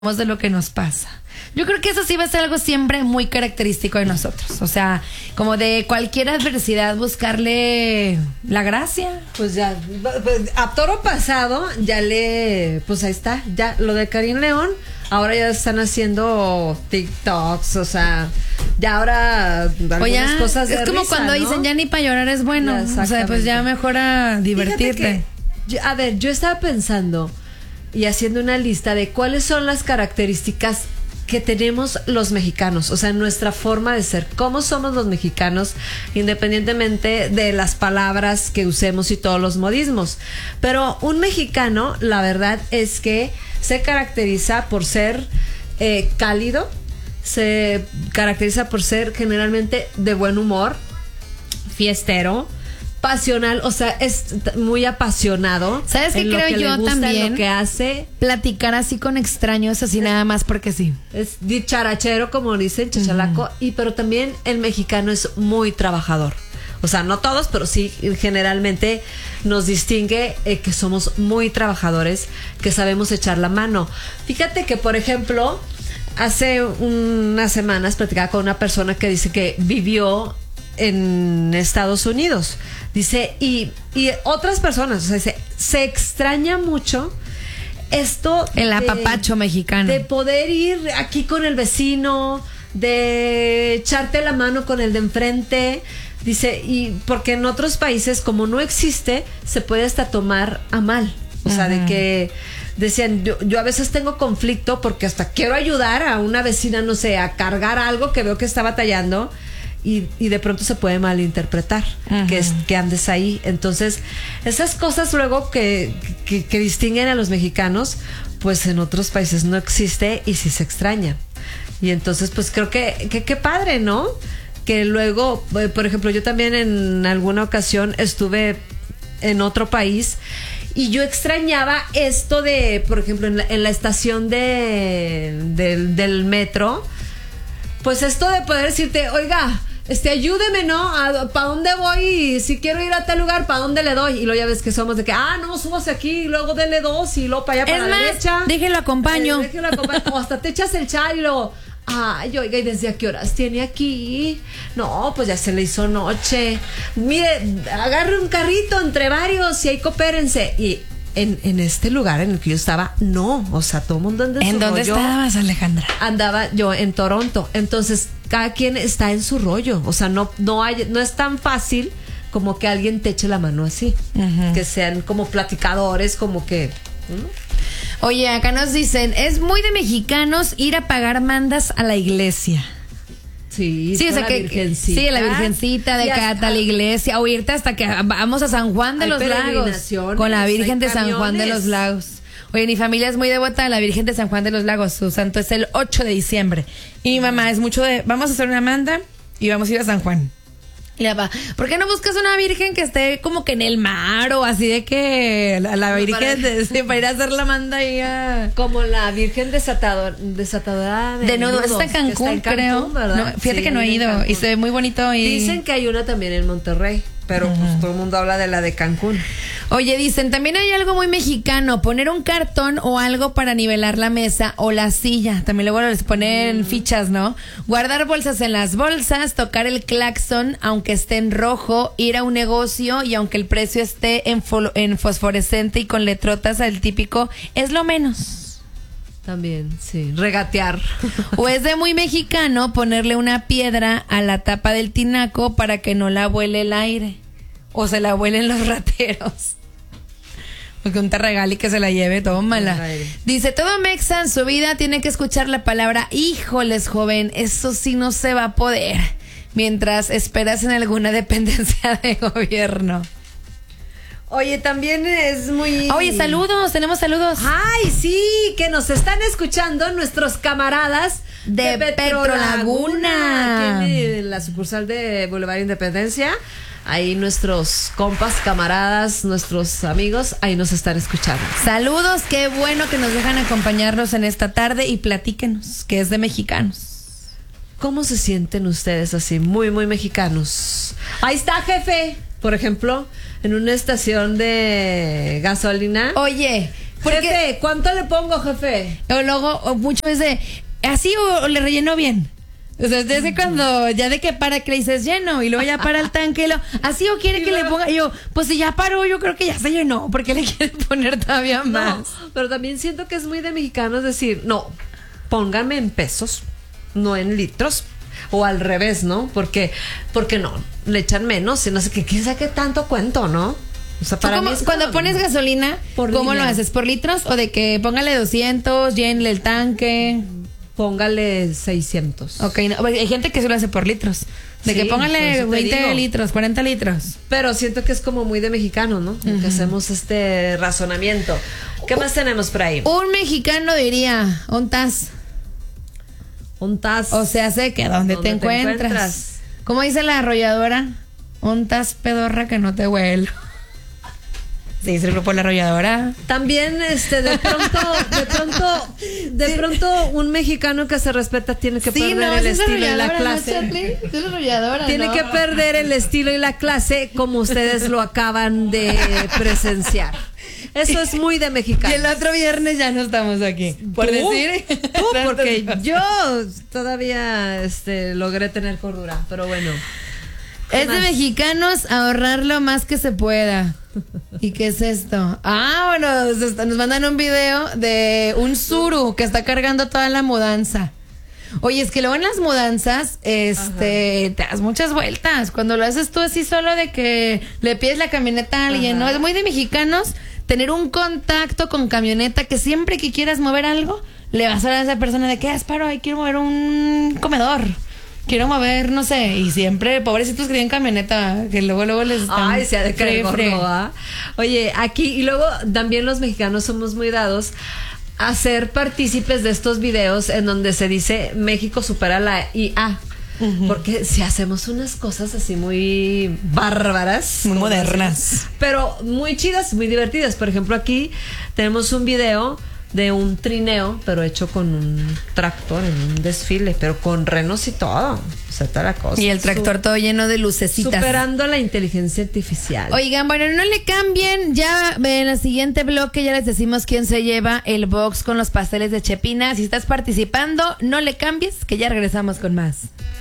de lo que nos pasa. Yo creo que eso sí va a ser algo siempre muy característico de nosotros. O sea, como de cualquier adversidad buscarle la gracia. Pues ya, a toro pasado, pues ahí está, ya lo de Karim León, ahora ya están haciendo TikToks, o sea, ya ahora algunas cosas de es como risa, cuando ¿no? dicen ya ni para llorar es bueno. O sea, pues ya mejor a divertirte. Yo estaba pensando y haciendo una lista de cuáles son las características que tenemos los mexicanos, o sea, nuestra forma de ser, cómo somos los mexicanos, independientemente de las palabras que usemos y todos los modismos. Pero un mexicano, la verdad es que se caracteriza por ser cálido, se caracteriza por ser generalmente de buen humor, fiestero, pasional, o sea, es muy apasionado. ¿Sabes qué creo yo también? Lo que hace. Platicar así con extraños, así nada más porque sí. Es dicharachero, como dicen, chachalaco, pero también el mexicano es muy trabajador. O sea, no todos, pero sí generalmente nos distingue que somos muy trabajadores, que sabemos echar la mano. Fíjate que, por ejemplo, hace unas semanas platicaba con una persona que dice que vivió en Estados Unidos. Dice, y otras personas, o sea, dice, se extraña mucho esto. El apapacho mexicano. De poder ir aquí con el vecino, de echarte la mano con el de enfrente. Dice, y porque en otros países, como no existe, se puede hasta tomar a mal. O sea, de que decían, yo a veces tengo conflicto porque hasta quiero ayudar a una vecina, no sé, a cargar algo que veo que está batallando. Y de pronto se puede malinterpretar que andes ahí. Entonces, esas cosas luego que distinguen a los mexicanos, pues en otros países no existe y sí se extraña. Y entonces, pues creo que qué padre, ¿no? Que luego, por ejemplo, yo también en alguna ocasión estuve en otro país y yo extrañaba esto de, por ejemplo, en la estación del metro, pues esto de poder decirte, oiga, ayúdeme, ¿no? ¿Para dónde voy? Si quiero ir a tal lugar, ¿para dónde le doy? Y luego ya ves que somos de que, no, súbase aquí, y luego dele dos, y luego para allá, para la derecha. Déjelo acompaño. O hasta te echas el chal y luego, oiga, ¿y desde a qué horas tiene aquí? No, pues ya se le hizo noche. Mire, agarre un carrito entre varios y ahí coopérense. Y en este lugar en el que yo estaba, no, o sea, todo el mundo anda en su rollo. ¿En dónde estabas, Alejandra? Andaba yo en Toronto. Entonces, cada quien está en su rollo. O sea, no es tan fácil como que alguien te eche la mano así. Que sean como platicadores, como que... Oye, acá nos dicen, es muy de mexicanos ir a pagar mandas a la iglesia. Sí, o sea, la virgencita. Sí, la virgencita de Cata, la iglesia, o irte hasta que vamos a San Juan de los Lagos con la Virgen de San Juan de los Lagos. Oye, mi familia es muy devota de la Virgen de San Juan de los Lagos. Su santo es el 8 de diciembre. Y mi mamá es mucho de, vamos a hacer una manda y vamos a ir a San Juan. Y la papá, ¿por qué no buscas una virgen que esté como que en el mar o así de que la virgen para ir a hacer la manda ahí como la Virgen desatadora de nudos? Está en Cancún, creo. No, fíjate sí, que no he ido y se ve muy bonito. Y dicen que hay una también en Monterrey, pero pues todo el mundo habla de la de Cancún. Oye, dicen, también hay algo muy mexicano, poner un cartón o algo para nivelar la mesa o la silla. También luego les ponen fichas, ¿no? Guardar bolsas en las bolsas, tocar el claxon aunque esté en rojo, ir a un negocio y aunque el precio esté en fosforescente y con letrotas, el típico, es lo menos. También, sí, regatear. O es de muy mexicano ponerle una piedra a la tapa del tinaco para que no la vuele el aire. O se la vuelen los rateros. Porque un te regale y que se la lleve, tómala. Dice, todo mexa en su vida tiene que escuchar la palabra híjoles, joven, eso sí no se va a poder. Mientras esperas en alguna dependencia de gobierno. Oye, también es muy... Oye, saludos, tenemos saludos. Ay, sí, que nos están escuchando nuestros camaradas de Petrolaguna. Aquí en la sucursal de Boulevard Independencia. Ahí nuestros compas, camaradas, nuestros amigos, ahí nos están escuchando. Saludos, qué bueno que nos dejan acompañarnos en esta tarde y platíquenos, que es de mexicanos. ¿Cómo se sienten ustedes así, muy, muy mexicanos? Ahí está, jefe, por ejemplo, en una estación de gasolina. Oye, Jefe, ¿cuánto le pongo, jefe? O luego, muchas veces, ¿así o le relleno bien? O sea, desde cuando ya de que para que le dices lleno y luego ya para el tanque, ¿así o quiere que le ponga? Y yo, pues si ya paró, yo creo que ya se llenó, porque le quieren poner todavía más. No, pero también siento que es muy de mexicanos decir, no, póngame en pesos, no en litros. O al revés, ¿no? Porque no, le echan menos y no sé qué, quién sabe qué tanto cuento, ¿no? O sea, para mí es cuando pones gasolina, ¿cómo lo haces? ¿Por litros? ¿O de que póngale 200, llénle el tanque? Póngale 600. Ok, no, hay gente que se lo hace por litros. De que póngale 20 litros, 40 litros. Pero siento que es como muy de mexicano, ¿no? Que hacemos este razonamiento. ¿Qué más tenemos por ahí? Un mexicano diría, ontas. Ontas. O sea, sé que donde te encuentras. ¿Cómo dice la arrolladora? Ontas pedorra que no te huelo. Sí, es el grupo La Arrolladora. También, de pronto, un mexicano que se respeta tiene que perder el estilo y la clase. Tiene que perder el estilo y la clase, como ustedes lo acaban de presenciar. Eso es muy de mexicano. Y el otro viernes ya no estamos aquí. Por decir. Tú, porque yo todavía logré tener cordura, pero bueno. Es de mexicanos ahorrar lo más que se pueda. ¿Y qué es esto? Bueno, nos mandan un video de un suru que está cargando toda la mudanza. Oye, es que luego en las mudanzas, te das muchas vueltas. Cuando lo haces tú así solo de que le pides la camioneta a alguien, ¿no? Es muy de mexicanos tener un contacto con camioneta, que siempre que quieras mover algo, le vas a hablar a esa persona de que, Asparo, quiero mover un comedor. Quiero mover, no sé, y siempre, pobrecitos que tienen camioneta, que luego les están... Ay, se ha de caer gordo, ¿ah? Oye, aquí, y luego también los mexicanos somos muy dados a ser partícipes de estos videos en donde se dice México supera la IA. Porque si hacemos unas cosas así muy bárbaras, muy modernas, pero muy chidas, muy divertidas. Por ejemplo, aquí tenemos un video de un trineo, pero hecho con un tractor en un desfile, pero con renos y todo. O sea, toda la cosa. Y el tractor todo lleno de lucecitas. Superando la inteligencia artificial. Oigan, bueno, no le cambien. Ya en el siguiente bloque ya les decimos quién se lleva el box con los pasteles de Chepina. Si estás participando, no le cambies, que ya regresamos con más.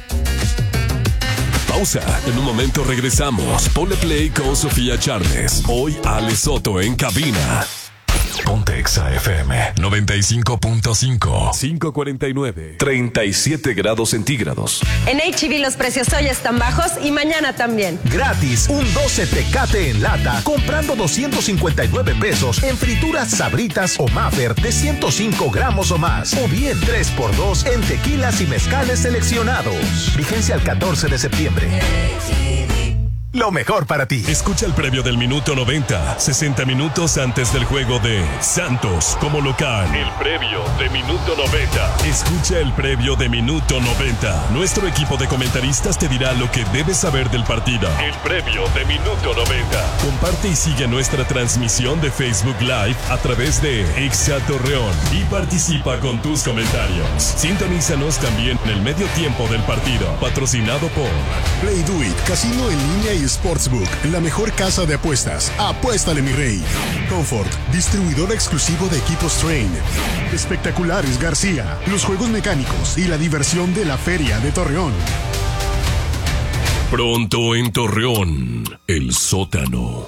Pausa. En un momento regresamos. Ponle play con Sofía Charles. Hoy Ale Soto en cabina. Ponte Exa FM 95.5 549 37 grados centígrados. En H-E-B los precios hoy están bajos y mañana también. Gratis, un 12 Tecate en lata, comprando 259 pesos en frituras Sabritas o Maffer de 105 gramos o más. O bien 3x2 en tequilas y mezcales seleccionados. Vigencia al 14 de septiembre. Lo mejor para ti. Escucha el previo del minuto 90, 60 minutos antes del juego de Santos como local. El previo de minuto 90. Escucha el previo de minuto 90. Nuestro equipo de comentaristas te dirá lo que debes saber del partido. El previo de minuto 90. Comparte y sigue nuestra transmisión de Facebook Live a través de Exa Torreón y participa con tus comentarios. Sintonízanos también en el medio tiempo del partido, patrocinado por Play Do It, casino en línea y Sportsbook, la mejor casa de apuestas. Apuéstale, mi rey. Comfort, distribuidor exclusivo de equipos Train. Espectaculares García, los juegos mecánicos y la diversión de la Feria de Torreón. Pronto en Torreón, El Sótano.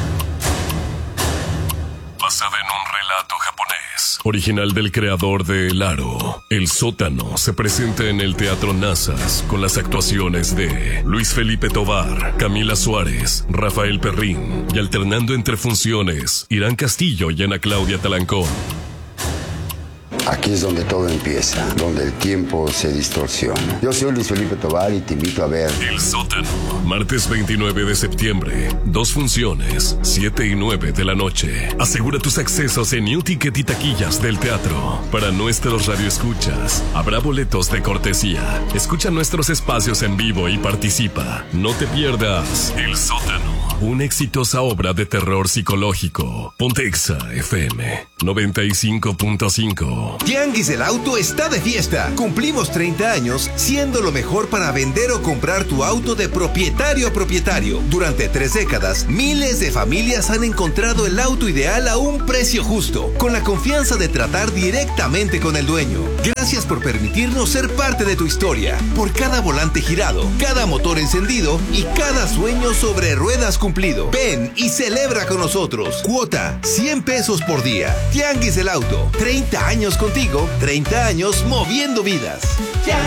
Basada en un relato japonés, original del creador de El Aro. El Sótano se presenta en el Teatro Nazas con las actuaciones de Luis Felipe Tovar, Camila Suárez, Rafael Perrín y alternando entre funciones, Irán Castillo y Ana Claudia Talancón. Aquí es donde todo empieza, donde el tiempo se distorsiona. Yo soy Luis Felipe Tovar y te invito a ver El Sótano, martes 29 de septiembre, 2 funciones, 7 y 9 de la noche. Asegura tus accesos en New Ticket y taquillas del teatro. Para nuestros radioescuchas, habrá boletos de cortesía. Escucha nuestros espacios en vivo y participa. No te pierdas El Sótano. una exitosa obra de terror psicológico. Ponte Exa FM 95.5. Tianguis del Auto está de fiesta. Cumplimos 30 años siendo lo mejor para vender o comprar tu auto de propietario a propietario. Durante 3 décadas, miles de familias han encontrado el auto ideal a un precio justo, con la confianza de tratar directamente con el dueño. Gracias por permitirnos ser parte de tu historia. Por cada volante girado, cada motor encendido y cada sueño sobre ruedas cumplido. Ven y celebra con nosotros. Cuota, 100 pesos por día. Tianguis del Auto, 30 años contigo, 30 años moviendo vidas.